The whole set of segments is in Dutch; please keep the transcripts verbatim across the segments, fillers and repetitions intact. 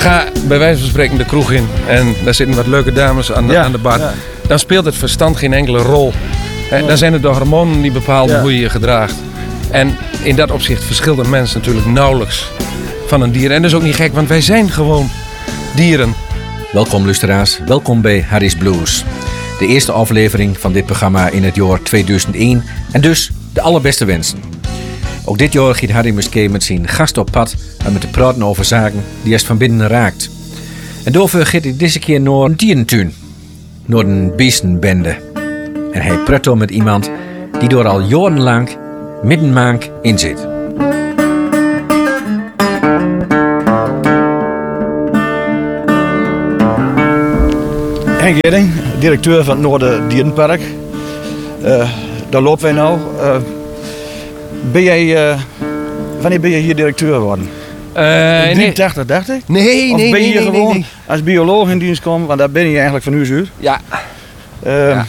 ga bij wijze van spreken de kroeg in en daar zitten wat leuke dames aan de, Ja, aan de bar. ja. Dan speelt het verstand geen enkele rol. He, dan zijn het de hormonen die bepalen Ja. hoe je je gedraagt. En in dat opzicht verschilt een mens natuurlijk nauwelijks van een dier. En dat is ook niet gek, want wij zijn gewoon dieren. Welkom luisteraars, welkom bij Harry's Blues. De eerste aflevering van dit programma in het jaar tweeduizend één en dus de allerbeste wensen. Ook dit jaar gaat Harry Muskee met zijn gast op pad om met te praten over zaken die hij van binnen raakt. En daarvoor gaat hij deze keer naar een dierentuin, naar een beestenbende. En hij praat dan met iemand die door al jarenlang middenmaand in zit. Henk Gidding, directeur van het Noorden Dierenpark. Uh, daar lopen wij nou. Uh, ben jij, uh, wanneer ben je hier directeur geworden? Uh, In drieëntachtig, dacht ik? Nee, Of nee, ben je nee, hier nee, gewoon nee, nee. als bioloog in dienst komen? Want daar ben je eigenlijk van huis uit. Ja. Uh, Ja.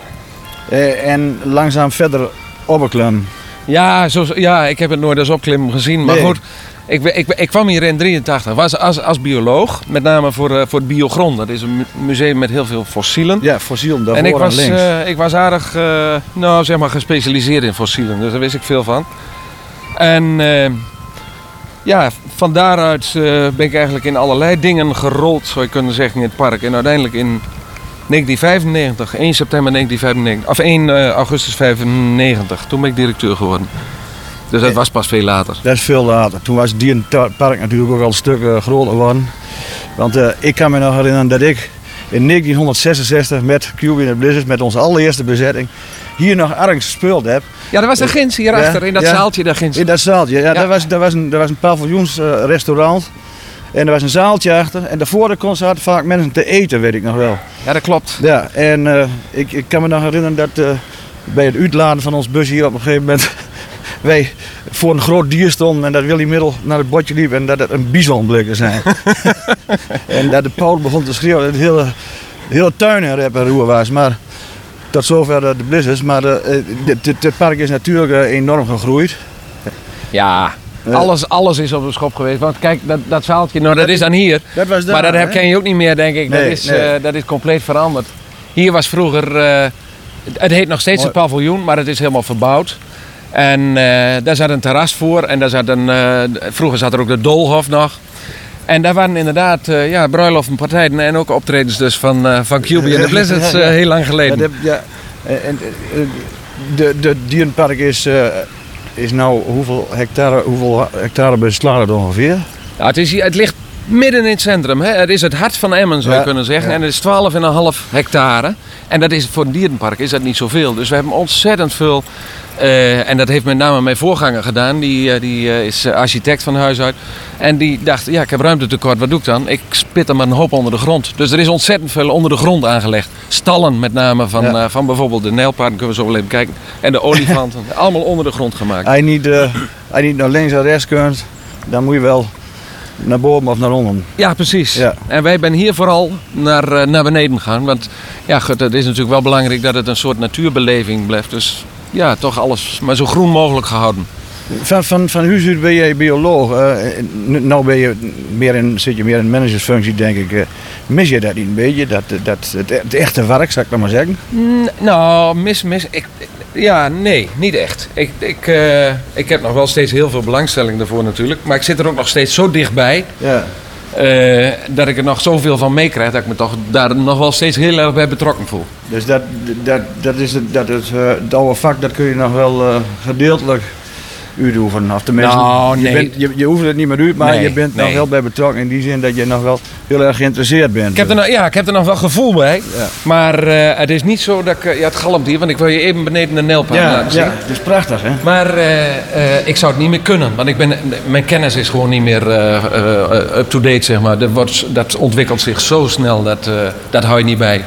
uh, en langzaam verder opbeklimmen. Ja, zo, ja, ik heb het nooit als opklimmen gezien. Maar Nee. goed, ik, ik, ik kwam hier in drieëntachtig. Was als, als bioloog, met name voor, uh, voor het Biogrond. Dat is een mu- museum met heel veel fossielen. Ja, fossielen, daar En ik voor en was, links. uh, ik was aardig uh, nou, zeg maar gespecialiseerd in fossielen. Dus daar wist ik veel van. En uh, ja, van daaruit uh, ben ik eigenlijk in allerlei dingen gerold, zou je kunnen zeggen, in het park. En uiteindelijk in negentien vijfennegentig, één september negentien vijfennegentig, of één augustus vijfennegentig, toen ben ik directeur geworden. Dus dat was pas veel later. Dat is veel later. Toen was het dierenpark natuurlijk ook al een stuk uh, groter geworden. Want uh, ik kan me nog herinneren dat ik in negentienhonderdzesenzestig met Q B and the Blizzards, met onze allereerste bezetting, hier nog ergens gespeeld heb. Ja, dat was de ginds hierachter, Ja, in dat ja. zaaltje daar ginds. In dat zaaltje. Ja, Ja. Dat, was, dat, was een, dat was een paviljoensrestaurant. En er was een zaaltje achter. En daarvoor de concert vaak mensen te eten, weet ik nog wel. Ja, dat klopt. Ja, en uh, ik, ik kan me nog herinneren dat uh, bij het uitladen van ons bus hier op een gegeven moment wij voor een groot dier stonden en dat Willy Middel naar het bordje liep en dat het een bison bleek te zijn. En dat de Paul begon te schreeuwen dat het hele, de hele tuin in rep en roer was. Maar tot zover de, de Blizzards. Maar het park is natuurlijk uh, enorm gegroeid. Ja, alles, alles is op de schop geweest. Want kijk, dat, dat zaaltje, nou dat is dan hier. Dat was daar, Maar dat hè? herken je ook niet meer, denk ik. Nee, dat, is, nee. uh, dat is compleet veranderd. Hier was vroeger, uh, het heet nog steeds Mooi. een paviljoen, maar het is helemaal verbouwd. En uh, daar zat een terras voor en daar zat een, uh, vroeger zat er ook de Doolhof nog. En daar waren inderdaad uh, ja, bruiloften, partijen en ook optredens dus van, uh, van Q B and the Blizzards uh, heel lang geleden. Ja, de, ja, en, uh, de, de dierenpark is, uh, is nou hoeveel hectare, hoeveel hectare beslaat het ongeveer? Ja, het, is, hier- het ligt midden in het centrum. Hè. Het is het hart van Emmen, zou je Ja, kunnen zeggen. ja. En het is twaalf komma vijf hectare. En dat is, voor een dierenpark is dat niet zoveel. Dus we hebben ontzettend veel. Uh, en dat heeft met name mijn voorganger gedaan. Die, uh, die uh, is architect van huis uit. En die dacht, ja, ik heb ruimtetekort, wat doe ik dan? Ik spit er maar een hoop onder de grond. Dus er is ontzettend veel onder de grond aangelegd. Stallen met name van, Ja. uh, van bijvoorbeeld de nijlpaarden, kunnen we zo wel even kijken. En de olifanten. Allemaal onder de grond gemaakt. Als je niet, uh, als je niet naar links en rechts kunt, dan moet je wel naar boven of naar onder. Ja, precies. Ja. En wij zijn hier vooral naar, uh, naar beneden gaan. Want ja, goed, het is natuurlijk wel belangrijk dat het een soort natuurbeleving blijft. Dus ja, toch alles maar zo groen mogelijk gehouden. Van, van, van huis uit ben jij bioloog. Uh, n- nou ben je meer in, zit je meer in managersfunctie, denk ik. Uh, mis je dat niet een beetje? Dat, dat, het, het echte werk, zou ik dat maar zeggen? N- nou, mis, mis. Ik, ja, nee, niet echt. Ik, ik, uh, ik heb nog wel steeds heel veel belangstelling daarvoor natuurlijk. Maar ik zit er ook nog steeds zo dichtbij. Ja. Uh, dat ik er nog zoveel van meekrijg. Dat ik me toch daar nog wel steeds heel erg bij betrokken voel. Dus dat, dat, dat is het, dat het, uh, het oude vak, dat kun je nog wel uh, gedeeltelijk uitoefenen. Of tenminste, Nou, je, nee. bent, je, je hoeft het niet meer uit, maar Nee, je bent nog nee. wel bij betrokken in die zin dat je nog wel heel erg geïnteresseerd bent. Ik heb er nog, ja, ik heb er nog wel gevoel bij. Ja. Maar uh, het is niet zo dat ik... uh, ja, het galmt hier, want ik wil je even beneden de nijlpaard ja, laten zien. ja, dat is prachtig, hè? Maar uh, uh, ik zou het niet meer kunnen. Want ik ben, mijn kennis is gewoon niet meer uh, uh, up-to-date, zeg maar. Dat, wordt, dat ontwikkelt zich zo snel, dat, uh, dat hou je niet bij.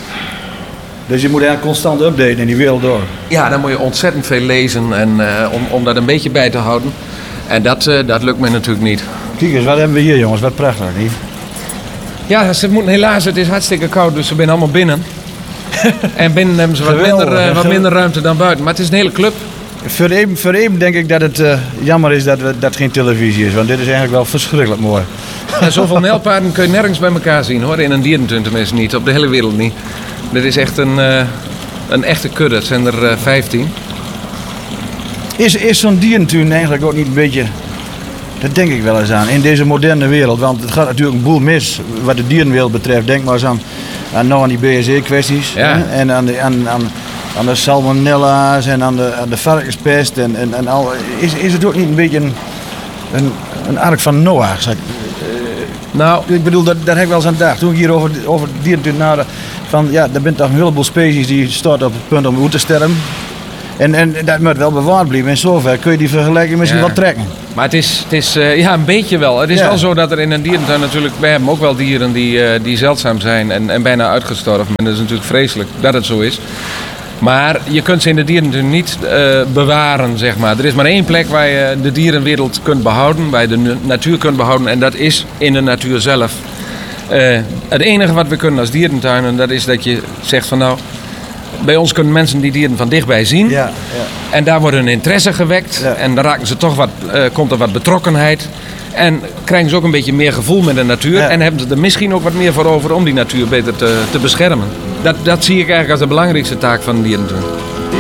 Dus je moet eigenlijk constant updaten in die wereld door. Ja, dan moet je ontzettend veel lezen en, uh, om, om dat een beetje bij te houden. En dat, uh, dat lukt mij natuurlijk niet. Kijk eens, wat hebben we hier, jongens? Wat prachtig, niet? Ja, ze moeten helaas, het is hartstikke koud, dus ze zijn allemaal binnen. En binnen hebben ze wat Geweldig, minder, uh, hè? wat minder ruimte dan buiten. Maar het is een hele club. Voor even, voor even denk ik dat het uh, jammer is dat we, dat geen televisie is. Want dit is eigenlijk wel verschrikkelijk mooi. En zoveel nijlpaarden kun je nergens bij elkaar zien hoor. In een dierentuin tenminste niet. Op de hele wereld niet. Dit is echt een, uh, een echte kudde. Het zijn er uh, vijftien. Is, is zo'n dierentuin eigenlijk ook niet een beetje... Dat denk ik wel eens aan. In deze moderne wereld. Want het gaat natuurlijk een boel mis wat de dierenwereld betreft. Denk maar eens aan, aan, nou aan die B S E-kwesties. Ja. En aan de, aan, aan, aan de salmonella's en aan de, aan de varkenspest. En, en, en al. Is, is het ook niet een beetje een, een, een ark van Noach? Zeg ik. Nou, Ik bedoel, dat, daar heb ik wel eens aan gedacht. Toen ik hier over, over dierentuin nadenk. Van ja, er zijn toch een heleboel species die staan op het punt om uit te sterven. En, en dat moet wel bewaard blijven. In zover kun je die vergelijking misschien Ja. wel trekken. maar het is, het is uh, ja, een beetje wel. Het is Ja. wel zo dat er in een dierentuin natuurlijk... Wij hebben ook wel dieren die, uh, die zeldzaam zijn en, en bijna uitgestorven. En dat is natuurlijk vreselijk dat het zo is. Maar je kunt ze in de dierentuin niet uh, bewaren, zeg maar. Er is maar één plek waar je de dierenwereld kunt behouden. Waar je de natuur kunt behouden. En dat is in de natuur zelf. Uh, het enige wat we kunnen als dierentuinen, dat is dat je zegt van nou... Bij ons kunnen mensen die dieren van dichtbij zien. Ja, ja. En daar wordt hun interesse gewekt. Ja. En dan raken ze toch wat, uh, komt er wat betrokkenheid. En krijgen ze ook een beetje meer gevoel met de natuur. Ja. En hebben ze er misschien ook wat meer voor over om die natuur beter te, te beschermen. Dat, dat zie ik eigenlijk als de belangrijkste taak van een dierentuin.